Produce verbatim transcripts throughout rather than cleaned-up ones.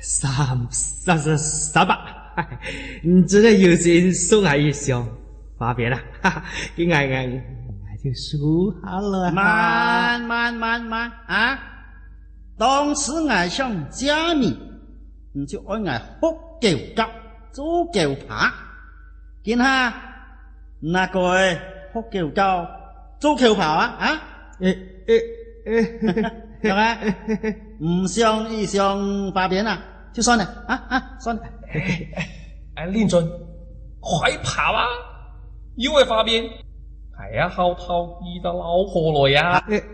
三三三三百，你真的有心送俺一箱发别了，哈哈，给俺俺俺就输好了。 慢慢慢慢啊！当时俺想加你，你就按俺喝狗脚，做狗扒，見下那個喝狗腳做狗扒啊啊！ 诶诶诶， 係咪？唔想一想發邊啊？就算了啊啊，算了。 哎，令尊，快跑啊！因为发边，系啊，后头遇到老婆来呀！ 诶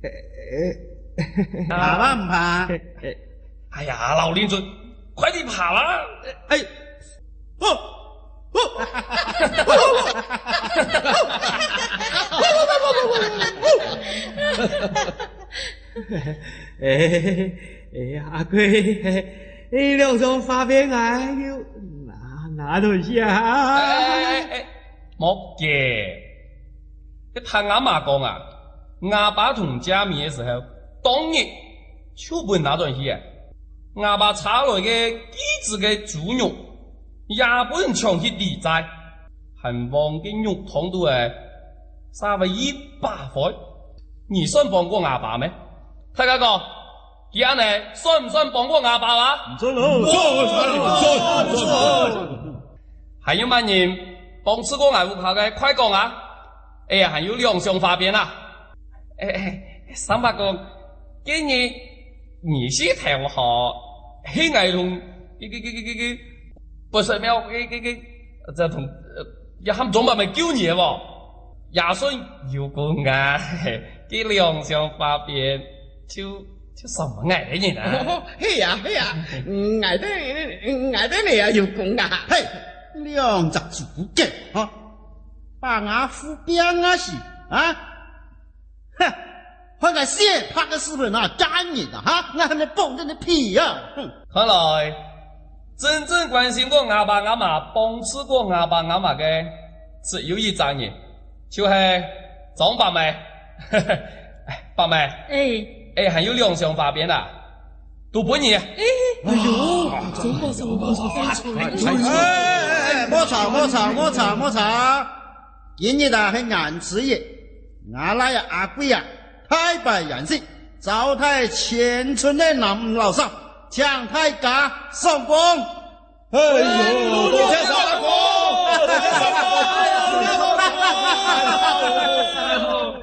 诶怕吧唔怕？ 哎呀，老令尊，快点跑啦！ 哎，哦哦，哎哎，阿貴，你兩雙發俾我，要拿拿到先啊！ 哎哎哎，冇嘅，你聽阿媽講啊，阿爸同家面嘅時候，當日就本那段戲啊，阿爸炒來嘅幾隻嘅豬肉，也本長去地債，恨望嘅肉湯都係三為一百塊，你算幫過阿爸咩？大家講。今日算唔算幫過阿爸啊？ 唔算咯，算算算算。 還有乜人幫吃過外戶口嘅？快講啊！哎呀，還有兩雙發邊啊！哎哎，三百個，今日你是同學，係愛同嘅嘅嘅嘅嘅，不是咩？嘅嘅嘅，就同一喊總把咪叫你喎，也算有功啊！嘅兩雙發邊就。就什麼矮的人啊？ 嘿呀嘿呀，矮的矮的你啊有功啊！ 嘿，兩隻豬腳啊，把牙敷邊啊是啊！哼，看個寫拍的視頻啊，幹你的哈，我還沒幫着你屁啊！哼， 看來真正關心過阿爸阿媽、幫持過阿爸阿媽嘅，只有一張人，就係張白梅。白梅。 哎。 哎，還有兩雙發邊啦，都本你。哎， 哎呦，走吧走吧走吧， 哎，莫吵莫吵莫吵莫吵，今日啊係顏子爺，我拉呀阿貴啊，太白人士，招太前村的男老少，向太家上光。哎呦，多謝上光。